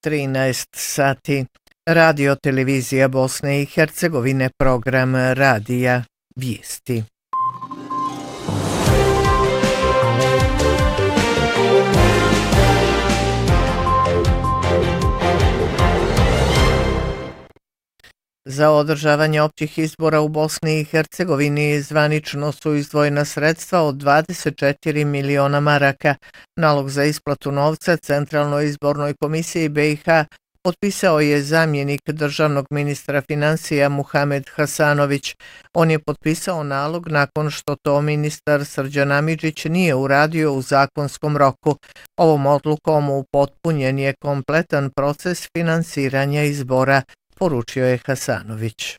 13 sati. Radio televizija Bosne i Hercegovine, program radija Vijesti. Za održavanje općih izbora u Bosni i Hercegovini zvanično su izdvojena sredstva od 24 miliona maraka. Nalog za isplatu novca Centralnoj izbornoj komisiji BiH potpisao je zamjenik državnog ministra financija Muhamed Hasanović. On je potpisao nalog nakon što to ministar Srđan Amidžić nije uradio u zakonskom roku. Ovom odlukom upotpunjen je kompletan proces finansiranja izbora, poručio je Hasanović.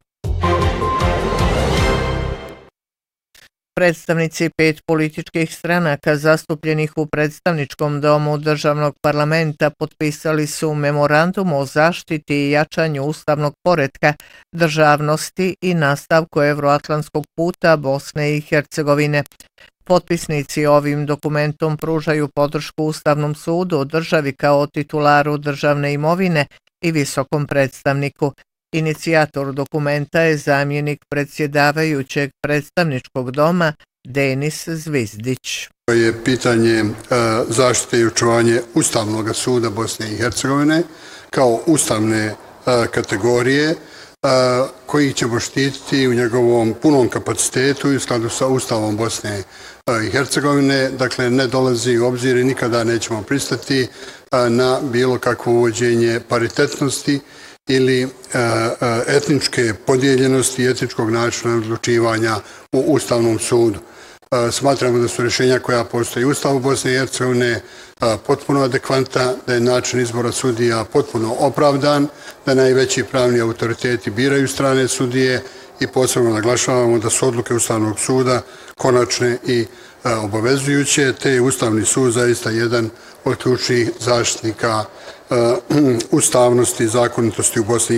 Predstavnici 5 političkih stranaka zastupljenih u predstavničkom domu državnog parlamenta potpisali su memorandum o zaštiti i jačanju ustavnog poretka, državnosti i nastavku evroatlantskog puta Bosne i Hercegovine. Potpisnici ovim dokumentom pružaju podršku Ustavnom sudu, državi kao titularu državne imovine i visokom predstavniku. Inicijator dokumenta je zamjenik predsjedavajućeg predstavničkog doma Denis Zvizdić. To je pitanje zaštite i očuvanje Ustavnog suda Bosne i Hercegovine kao ustavne kategorije koji ćemo štititi u njegovom punom kapacitetu i u skladu sa Ustavom Bosne i Hercegovine. Dakle, ne dolazi u obzir i nikada nećemo pristati na bilo kakvo uvođenje paritetnosti ili etničke podijeljenosti i etničkog načina odlučivanja u Ustavnom sudu. Smatramo da su rješenja koja postoji u Ustavu Bosne i Hercegovine potpuno adekvantna, da je način izbora sudija potpuno opravdan, da najveći pravni autoriteti biraju strane sudije i posebno naglašavamo da su odluke Ustavnog suda konačne i obavezujuće, te je Ustavni sud zaista jedan od ključnih zaštitnika ustavnosti i zakonitosti u Bosni